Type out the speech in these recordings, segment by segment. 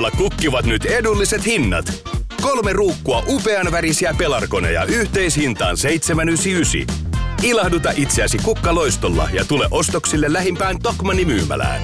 Puutarhurilla kukkivat nyt edulliset hinnat. 3 ruukkua upean värisiä pelargoneja yhteishintaan 7,99. Ilahduta itseäsi kukkaloistolla ja tule ostoksille lähimpään Tokmanni myymälään.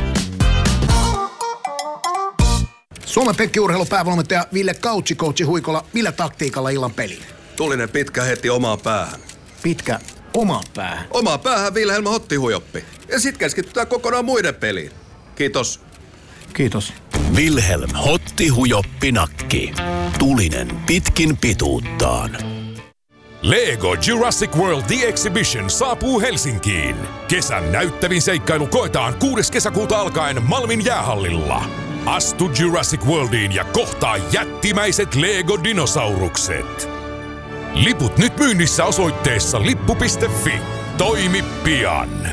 Suomen penkkiurheilun päävalmentaja Ville Kautsi coachi Huikola. Millä taktiikalla illan peliin? Tulinen pitkä heti omaan päähän. Pitkä omaan päähän? Omaan päähän Vilhelm Hottihujoppi. Ja sit keskitytään kokonaan muiden peliin. Kiitos. Kiitos. Vilhelm Hottihujoppi-nakki. Tulinen pitkin pituuttaan. Lego Jurassic World The Exhibition saapuu Helsinkiin. Kesän näyttävin seikkailu koetaan 6. kesäkuuta alkaen Malmin jäähallilla. Astu Jurassic Worldiin ja kohtaa jättimäiset Lego-dinosaurukset. Liput nyt myynnissä osoitteessa lippu.fi. Toimi pian.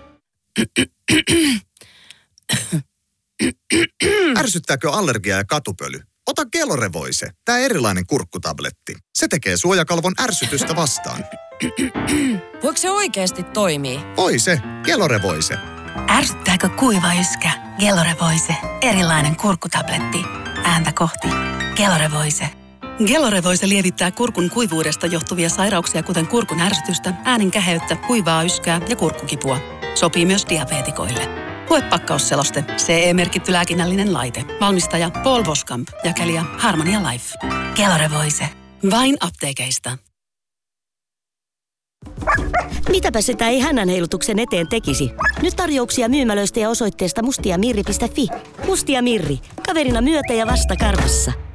Ärsyttääkö allergia ja katupöly? Ota Gelorevoise, tää erilainen kurkkutabletti. Se tekee suojakalvon ärsytystä vastaan. Voiko se oikeasti toimii? Oi se, Gelorevoise. Ärsyttääkö kuiva yskä? Gelorevoise, erilainen kurkkutabletti. Ääntä kohti. Gelorevoise. Gelorevoise lievittää kurkun kuivuudesta johtuvia sairauksia, kuten kurkun ärsytystä, äänen käheyttä, kuivaa yskää ja kurkkukipua. Sopii myös diabeetikoille. Lue pakkausseloste. CE-merkitty lääkinnällinen laite. Valmistaja Paul Boskamp. Jakelija Harmonia Life. Gelorevoise. Vain apteekeista. Mitäpä sitä ei hännänheilutuksen eteen tekisi? Nyt tarjouksia myymälöistä ja osoitteesta mustiamirri.fi. Mustia Mirri. Kaverina myötä ja vasta karvassa.